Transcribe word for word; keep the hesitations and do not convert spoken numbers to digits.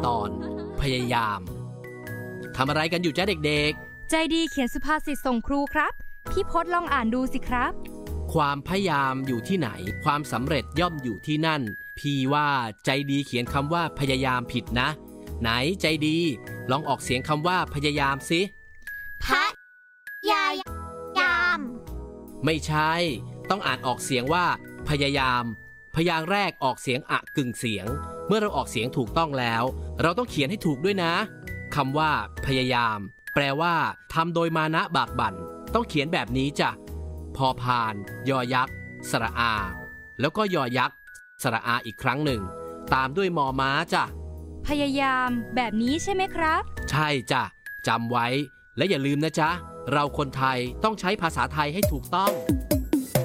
ตอนพยายามทำอะไรกันอยู่จ้าเด็กๆใจดีเขียนสุภาษิตส่งครูครับพี่พจน์ลองอ่านดูสิครับความพยายามอยู่ที่ไหนความสำเร็จย่อมอยู่ที่นั่นพี่ว่าใจดีเขียนคำว่าพยายามผิดนะไหนใจดีลองออกเสียงคำว่าพยายามสิพยายามไม่ใช่ต้องอ่านออกเสียงว่าพยายามพยางค์แรกออกเสียงอะกึ่งเสียงเมื่อเราออกเสียงถูกต้องแล้วเราต้องเขียนให้ถูกด้วยนะคำว่าพยายามแปลว่าทำโดยมานะบากบั่นต้องเขียนแบบนี้จ้ะพอพานยอยักษ์สระอาแล้วก็ยอยักษ์สระอาอีกครั้งหนึ่งตามด้วยมอม้าจ้ะพยายามแบบนี้ใช่ไหมครับใช่จ้ะจำไว้และอย่าลืมนะจ๊ะเราคนไทยต้องใช้ภาษาไทยให้ถูกต้อง